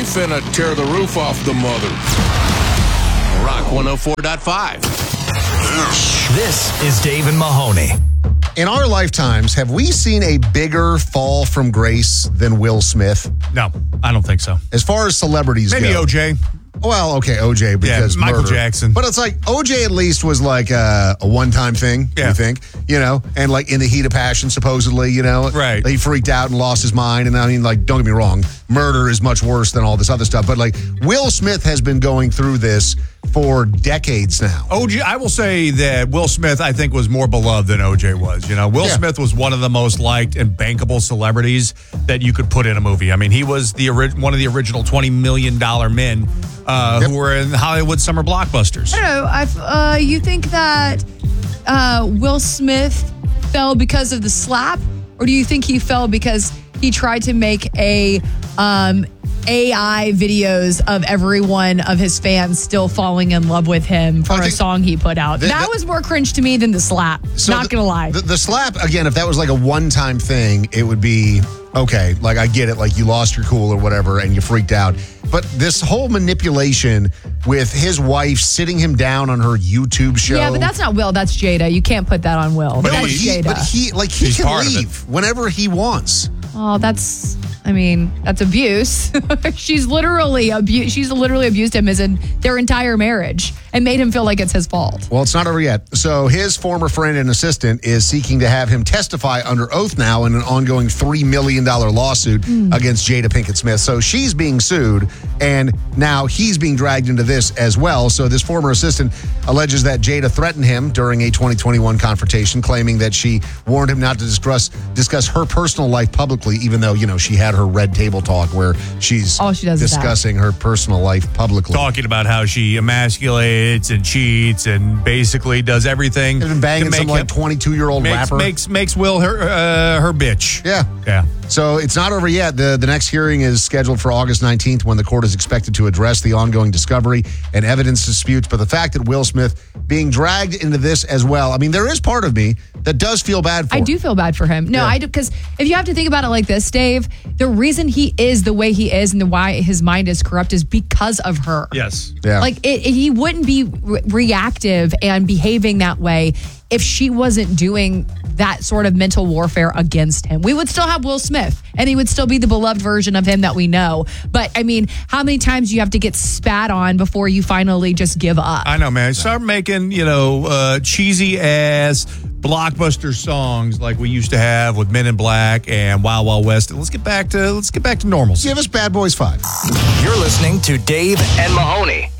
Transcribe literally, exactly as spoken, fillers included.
finna tear the roof off the mother. Rock one oh four point five. This is Dave and Mahoney. In our lifetimes, have we seen a bigger fall from grace than Will Smith? No, I don't think so. As far as celebrities Maybe go. O J. Well, okay, O J because yeah, Michael murder. Jackson. But it's like O J at least was like a, a one-time thing, yeah. you think? You know, and like in the heat of passion, supposedly, you know? Right. He freaked out and lost his mind. And I mean, like, don't get me wrong, murder is much worse than all this other stuff. But like, Will Smith has been going through this for decades now. O J, I will say that Will Smith, I think, was more beloved than O J was. You know, Will Yeah. Smith was one of the most liked and bankable celebrities that you could put in a movie. I mean, he was the ori- one of the original twenty million dollars men uh, Yep. who were in Hollywood summer blockbusters. I don't know. I've, uh, you think that uh, Will Smith fell because of the slap, or do you think he fell because he tried to make a um, A I videos of every one of his fans still falling in love with him for I a think song he put out? the- that the- was more cringe to me than the slap. So Not the- gonna lie. The, the slap, again, if that was like a one-time thing, it would be okay. Like, I get it. Like, you lost your cool or whatever and you freaked out. But this whole manipulation with his wife sitting him down on her YouTube show. Yeah, but that's not Will. That's Jada. You can't put that on Will. But, that's he, Jada. but he, like, he He's can part of it. leave whenever he wants. Oh, that's, I mean, that's abuse. she's literally abu- She's literally abused him as in their entire marriage and made him feel like it's his fault. Well, it's not over yet. So his former friend and assistant is seeking to have him testify under oath now in an ongoing three million dollars lawsuit Mm. against Jada Pinkett Smith. So she's being sued, and now he's being dragged into this as well. So this former assistant alleges that Jada threatened him during a twenty twenty-one confrontation, claiming that she warned him not to discuss, discuss her personal life publicly, even though, you know, she had her red table talk where she's All she does is that. discussing her personal life publicly. Talking about how she emasculates and cheats and basically does everything. Has been banging to make some like him- twenty-two-year-old makes, rapper. Makes makes Will her uh, her bitch. Yeah. Yeah. So it's not over yet. The the next hearing is scheduled for August nineteenth when the court is expected to address the ongoing discovery and evidence disputes. But the fact that Will Smith being dragged into this as well, I mean, there is part of me that does feel bad for I him. do feel bad for him. No, Yeah. I do, because if you have to think about it like this, Dave, the reason he is the way he is and the why his mind is corrupt is because of her. Yes. Yeah. Like it, it- he wouldn't be re- reactive and behaving that way if she wasn't doing that sort of mental warfare against him. We would still have Will Smith and he would still be the beloved version of him that we know. But I mean, how many times do you have to get spat on before you finally just give up? I know, man. Start making, you know, uh, cheesy ass blockbuster songs like we used to have with Men in Black and Wild Wild West. Let's get back to let's get back to normalcy. Give us Bad Boys five. You're listening to Dave and Mahoney.